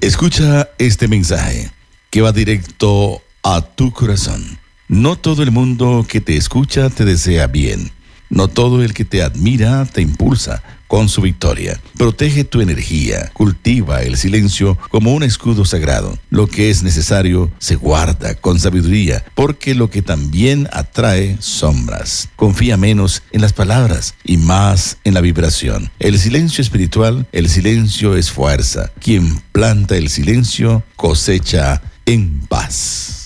Escucha este mensaje que va directo a tu corazón. No todo el mundo que te escucha te desea bien. No todo el que te admira te impulsa con su victoria. Protege tu energía, cultiva el silencio como un escudo sagrado. Lo que es necesario se guarda con sabiduría, porque lo que también atrae sombras. Confía menos en las palabras y más en la vibración. El silencio espiritual, el silencio es fuerza. Quien planta el silencio cosecha en paz.